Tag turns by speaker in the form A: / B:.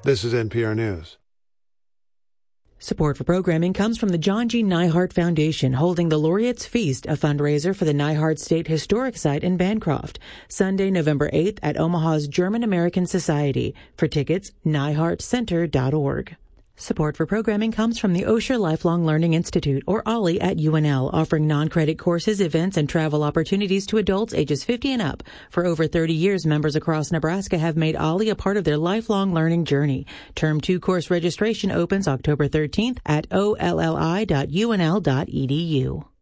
A: This is NPR News.
B: Support for programming comes from the John G. Neihardt Foundation, holding the Laureates Feast, a fundraiser for the Neihardt State Historic Site in Bancroft, Sunday, November 8th at Omaha's German-American Society. For tickets, neihardtcenter.org. Support for programming comes from the Osher Lifelong Learning Institute, or OLLI, at UNL, offering non-credit courses, events, and travel opportunities to adults ages 50 and up. For over 30 years, members across Nebraska have made OLLI a part of their lifelong learning journey. Term 2 course registration opens October 13th at olli.unl.edu.